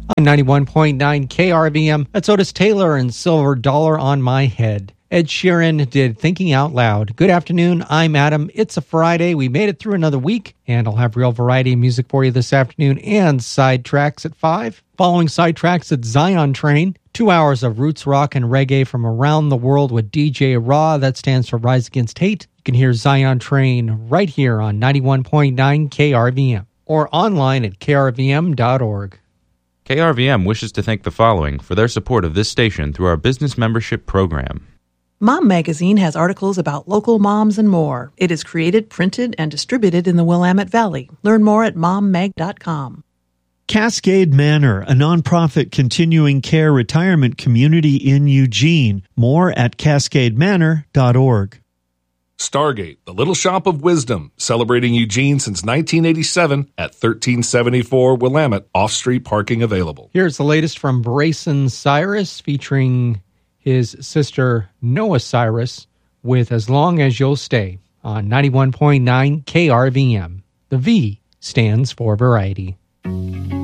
On 91.9 KRVM, that's Otis Taylor and Silver Dollar on My Head. Ed Sheeran did Thinking Out Loud. Good afternoon, I'm Adam. It's a Friday. We made it through another week, and I'll have real variety of music for you this afternoon and side tracks at 5. Following side tracks at Zion Train, 2 hours of roots rock and reggae from around the world with DJ Raw. That stands for Rise Against Hate. You can hear Zion Train right here on 91.9 KRVM or online at krvm.org. KRVM wishes to thank the following for their support of this station through our business membership program. Mom Magazine has articles about local moms and more. It is created, printed, and distributed in the Willamette Valley. Learn more at mommag.com. Cascade Manor, a nonprofit continuing care retirement community in Eugene. More at cascademanor.org. Stargate, the Little Shop of Wisdom, celebrating Eugene since 1987 at 1374 Willamette, off-street parking available. Here's the latest from Brayson Cyrus featuring his sister Noah Cyrus with As Long As You'll Stay on 91.9 KRVM. The V stands for variety.